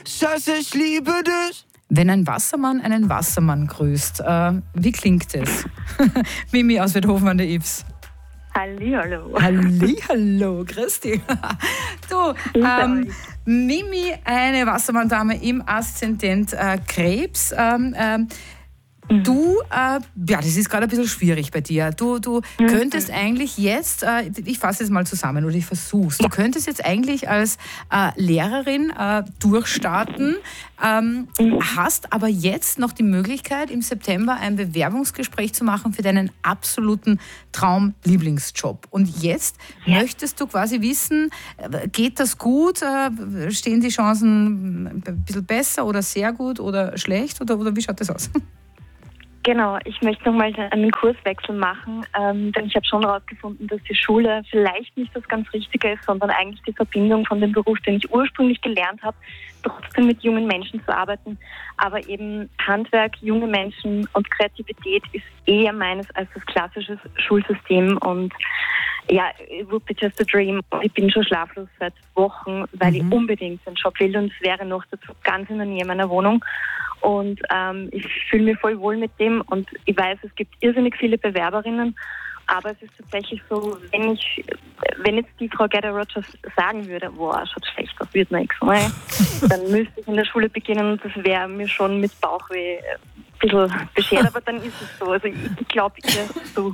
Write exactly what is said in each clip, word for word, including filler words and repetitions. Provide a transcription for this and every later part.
Schatz, ich liebe dich. Wenn ein Wassermann einen Wassermann grüßt, äh, wie klingt es? Mimi aus Weidhofen an der Ybbs. Hallihallo. Hallihallo, Christi. Du, ähm, Mimi, eine Wassermann-Dame im Aszendent äh, Krebs. Ähm, ähm, Du, äh, ja, das ist gerade ein bisschen schwierig bei dir. Du, du mhm. könntest eigentlich jetzt, äh, ich fasse es mal zusammen oder ich versuch's, du könntest jetzt eigentlich als äh, Lehrerin äh, durchstarten, ähm, mhm. hast aber jetzt noch die Möglichkeit, im September ein Bewerbungsgespräch zu machen für deinen absoluten Traum-Lieblingsjob. Und jetzt ja. möchtest du quasi wissen, geht das gut, äh, stehen die Chancen ein bisschen besser oder sehr gut oder schlecht oder, oder wie schaut das aus? Genau, ich möchte nochmal einen Kurswechsel machen, ähm, denn ich habe schon herausgefunden, dass die Schule vielleicht nicht das ganz Richtige ist, sondern eigentlich die Verbindung von dem Beruf, den ich ursprünglich gelernt habe, trotzdem mit jungen Menschen zu arbeiten. Aber eben Handwerk, junge Menschen und Kreativität ist eher meines als das klassische Schulsystem. Und ja, it would be just a dream. Ich bin schon schlaflos seit Wochen, weil mhm. ich unbedingt einen Job will und es wäre noch dazu ganz in der Nähe meiner Wohnung. Und ähm, ich fühle mich voll wohl mit dem und ich weiß, es gibt irrsinnig viele Bewerberinnen, aber es ist tatsächlich so, wenn ich, wenn jetzt die Frau Gerda Rogers sagen würde, boah, schaut schlecht, das wird nichts, ne? Dann müsste ich in der Schule beginnen und das wäre mir schon mit Bauchweh ein bisschen beschert, aber dann ist es so. Also ich, ich glaube ihr so.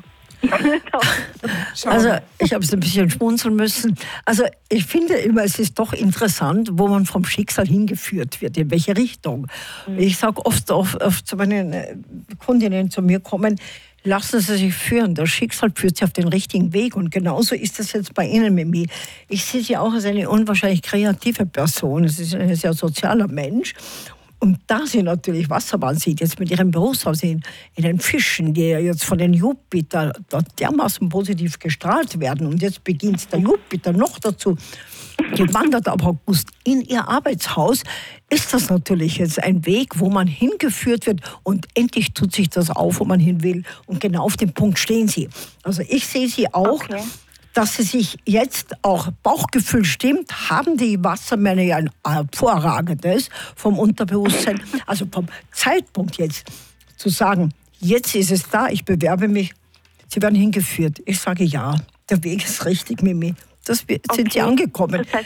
Also ich habe es ein bisschen schmunzeln müssen. Also ich finde immer, es ist doch interessant, wo man vom Schicksal hingeführt wird, in welche Richtung. Mhm. Ich sage oft, oft, oft zu meinen Kundinnen zu mir kommen, lassen Sie sich führen, das Schicksal führt Sie auf den richtigen Weg und genauso ist das jetzt bei Ihnen, Mimi. Ich sehe Sie auch als eine unwahrscheinlich kreative Person, es ist ein sehr sozialer Mensch. Und da sie natürlich Wassermann sieht, jetzt mit ihrem Berufshaus in, in den Fischen, die ja jetzt von den Jupiter dort dermaßen positiv gestrahlt werden. Und jetzt beginnt der Jupiter noch dazu, gewandert ab August in ihr Arbeitshaus, ist das natürlich jetzt ein Weg, wo man hingeführt wird und endlich tut sich das auf, wo man hin will. Und genau auf dem Punkt stehen sie. Also ich sehe sie auch. Okay. Dass sie sich jetzt auch Bauchgefühl stimmt, haben die Wassermänner ja ein hervorragendes vom Unterbewusstsein, also vom Zeitpunkt jetzt zu sagen, jetzt ist es da, ich bewerbe mich, sie werden hingeführt. Ich sage ja, der Weg ist richtig, Mimi. Das sind okay. Sie angekommen. Das heißt,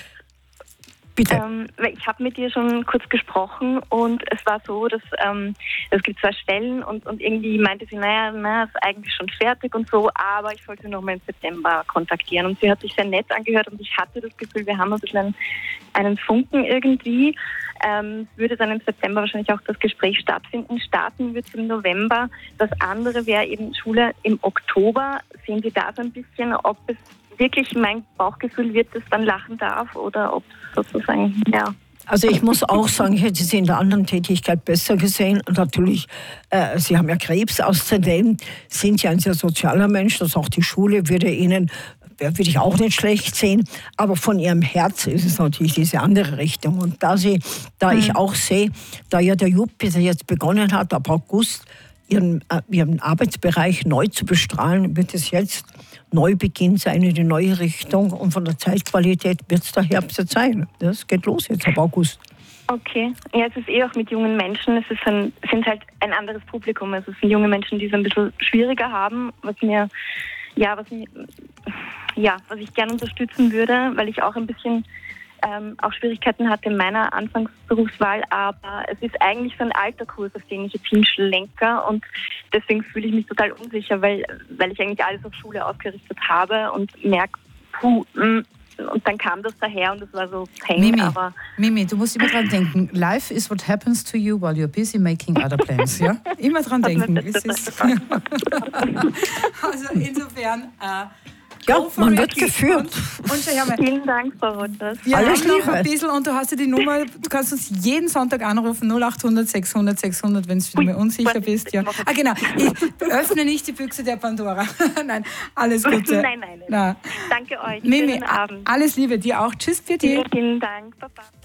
bitte. Ähm, ich habe mit dir schon kurz gesprochen und es war so, dass ähm, es gibt zwei Stellen und, und irgendwie meinte sie, naja, na, ist eigentlich schon fertig und so, aber ich sollte noch mal im September kontaktieren. Und sie hat sich sehr nett angehört und ich hatte das Gefühl, wir haben ein bisschen einen, einen Funken irgendwie. Ähm, würde dann im September wahrscheinlich auch das Gespräch stattfinden. Starten wird es im November. Das andere wäre eben Schule im Oktober. Sehen Sie da so ein bisschen, ob es wirklich mein Bauchgefühl wird, das dann lachen darf oder ob sozusagen, ja. Also ich muss auch sagen, ich hätte sie in der anderen Tätigkeit besser gesehen. Und natürlich, äh, Sie haben ja Krebs auszudem, sind ja ein sehr sozialer Mensch, dass auch die Schule würde Ihnen, würde ich auch nicht schlecht sehen. Aber von Ihrem Herz ist es natürlich diese andere Richtung. Und da, sie, da mhm. ich auch sehe, da ja der Jupiter jetzt begonnen hat, ab August, Ihren, äh, ihren Arbeitsbereich neu zu bestrahlen, wird es jetzt Neubeginn sein in die neue Richtung und von der Zeitqualität wird es der Herbst jetzt sein. Das geht los jetzt ab August. Okay, ja, es ist eh auch mit jungen Menschen, es ist ein, sind halt ein anderes Publikum. Also es sind junge Menschen, die es ein bisschen schwieriger haben, was mir, ja, was mir, ja, was ich gerne unterstützen würde, weil ich auch ein bisschen Ähm, auch Schwierigkeiten hatte in meiner Anfangsberufswahl, aber es ist eigentlich so ein alter Kurs, auf den ich jetzt hinschlenke und deswegen fühle ich mich total unsicher, weil, weil ich eigentlich alles auf Schule ausgerichtet habe und merke, puh, mh, und dann kam das daher und es war so pain, Mimi, aber... Mimi, du musst immer dran denken, life is what happens to you while you're busy making other plans, ja? Immer dran denken. Es ist also insofern... Äh, Ja, man wird geführt. Und, und vielen Dank, Frau Rogers. Ja, alles noch ein bisschen und du hast ja die Nummer, du kannst uns jeden Sonntag anrufen, null acht hundert sechshundert sechshundert, wenn du mir unsicher bist. Ja. Ah, genau, ich öffne nicht die Büchse der Pandora. Nein, alles Gute. Nein, nein, nein. Na. Danke euch. Mimi, Schönen Abend. Alles Liebe, dir auch. Tschüss für dich. Vielen Dank, Baba.